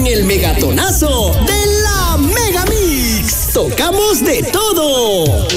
el megatonazo de la Mega Mix. Tocamos de todo.